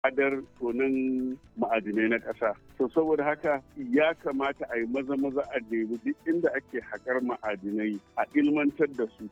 adar tonin ma'adinai na ƙasa. To saboda haka ya kamata a yi maza a nemi duk inda ake haƙar ma'adinai a ilmantar da su.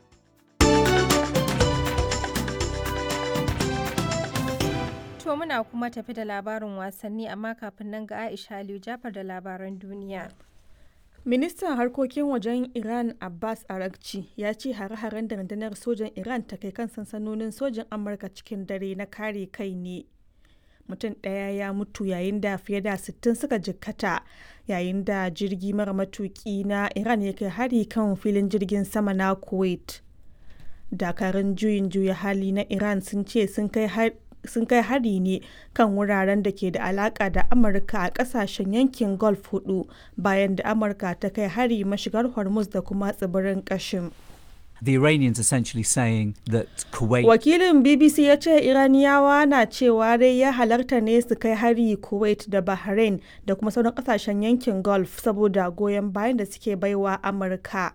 To muna kuma tafi da labarin wasanni amma kafin nan ga Aisha Aliyu Jafar da labaran duniya. Ministan harkokin wajen Iran Abbas Araghchi ya ce hare-haren da rundunar sojan Iran ta kai kan sansanonin sojin Amurka cikin dare na kare kai ne. Mutum ɗaya ya mutu yayin da fiye da 60 suka jikkata yayin da jirgi mara matuki na Iran ya kai hari kan filin jirgin sama na Kuwait. Dakarun juyin juya hali na Iran sun ce sun kai hari ne kan wuraren da ke da alaka da Amurka a kasashen yankin Gulf 4 bayan da Amurka ta kai hari mashigar Hormuz da kuma tsibirin Qashm. The Iranians essentially saying that Kuwait... Wakilin BBC ya ce Iraniyawa na cewa dai ya halarta ne su kai hari Kuwait da Bahrain da kuma sauran kasashen yankin Gulf saboda goyon bayan da suke baiwa Amurka.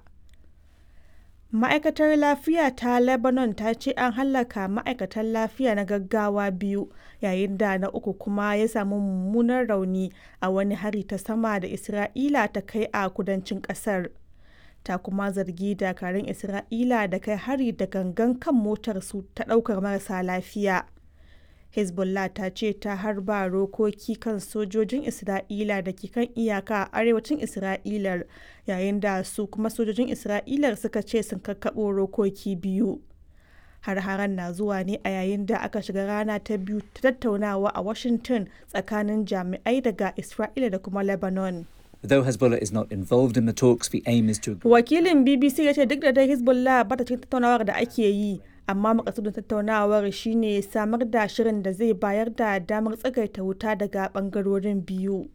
Ma'aikatar lafiya ta Lebanon ta ce an hallaka ma'aikatan lafiya na gaggawa 2 yayin da na uku kuma ya samu mummunan rauni a wani hari ta sama da Isra'ila ta kai a kudancin kasar. Ta kuma zargi dakarun Isra'ila da kai hari da gangan kan motar su ta daukar marasa lafiya. Hezbollah ta ce ta harba rokoki kan sojojin Isra'ila da ke kan iyaka a arewacin Isra'ilar yayin da su kuma sojojin Isra'ilar suka ce sun kakkaɓo rokoki 2. Har-haren na zuwa ne a yayin da aka shiga rana ta biyu ta tattaunawa a Washington tsakanin jami'ai daga Isra'ila da kuma Lebanon. Though Hezbollah is not involved in the talks, the aim is to... Wakilin BBC ya ce duk da dai Hezbollah ba ta cikin tattaunawar da ake yi, amma makasudin tattaunawar shine samar da shirin da zai bayar da damar tsagaita wuta daga bangarorin biyu.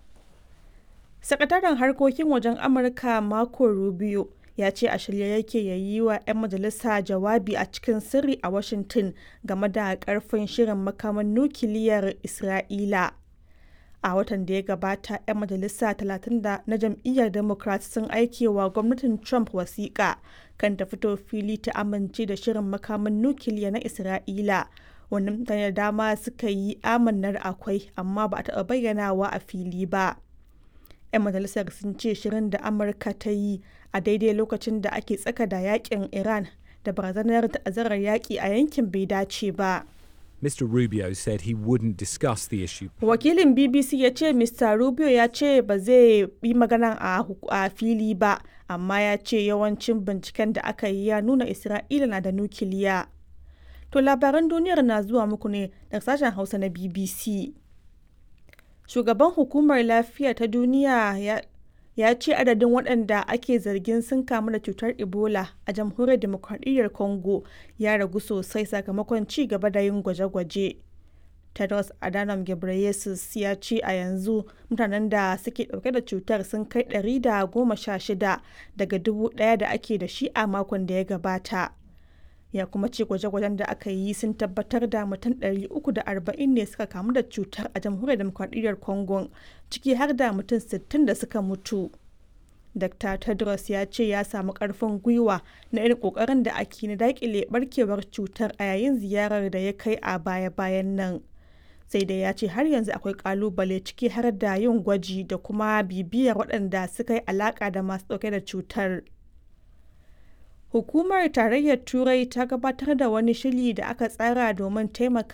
Sakataren harkokin wajen Amurka Marco Rubio ya ce a shirye yake ya yi wa 'yan majalisa jawabi a cikin sirri a Washington game da karfin shirin makaman nukiliyar Isra'ila. A watan da ya gabata, 'yan majalisa 30 na jam'iyyar Democrat sun aike wa gwamnatin Trump wasiƙa kan ta fito fili ta amince da shirin makaman nukiliya na Isra'ila, wanda mutane da dama suka yi amannar akwai amma ba a taɓa bayyanawa a fili ba. 'Yan majalisar sun ce shirin da Amurka ta yi a daidai lokacin da ake tsaka da yakin Iran da barazanar ta'azzarar yaƙi a yankin bai dace ba. Mr. Rubio said he wouldn't discuss the issue. Wakilin BBC ya ce Mr. Rubio ya ce ba zai yi magana a fili ba, amma ya ce yawancin binciken da aka yi ya nuna Isra'ila na da nukiliya. To labaran duniyar na zuwa muku ne daga sashen Hausa na BBC. Shugaban Hukumar Lafiya ta Duniya ya ce adadin waɗanda ake zargin sun kamu da cutar Ebola a Jamhuriyar Dimokuraɗiyyar Congo ya ragu sosai sakamakon ci gaba da yin gwaje-gwaje. Tedros Adhanom Ghebreyesus ya ce a yanzu mutanen da suke ɗauke da cutar sun kai 116 daga 1,000 da ake da shi a makon da ya gabata. Ya kuma ce gwaje-gwajen da aka yi sun tabbatar da mutum 340 ne suka kamu da cutar a Jamhuriyar Dimokuraɗiyyar Congo, ciki har da mutum 60 da suka mutu. Dr. Tedros ya ce ya samu ƙarfin gwiwa na irin ƙoƙarin da ake na daƙile barkewar cutar a yayin ziyarar da ya kai a baya-bayan nan. Sai dai ya ce har yanzu akwai ƙalubale ciki har da yin gwaji da kuma bibiyar waɗanda suka yi alaƙa da masu ɗauke da cutar. Hukumar Tarayyar Turai ta gabatar da wani shiri da aka tsara domin taimaka